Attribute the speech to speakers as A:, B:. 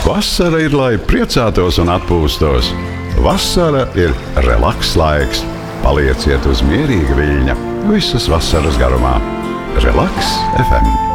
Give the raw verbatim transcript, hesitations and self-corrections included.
A: Vasara ir, lai priecātos un atpūstos. Vasara ir relaks laiks. Palieciet uz mierīga viļņa visas vasaras garumā. Relaks F M.